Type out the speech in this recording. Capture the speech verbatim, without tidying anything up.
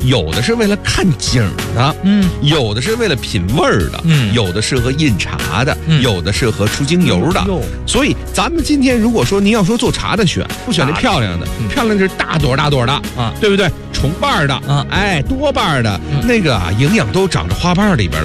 有的是为了看景的， 嗯， 有的是为了品味儿的， 嗯， 有的适合饮茶的， 嗯， 有的适合出精油的。所以咱们今天如果说您要说做茶的选，不选那漂亮的， 嗯、 漂亮的是大朵大朵的啊，对不对？重瓣的啊，哎，多瓣的、嗯，那个啊，营养都长着花瓣里边了。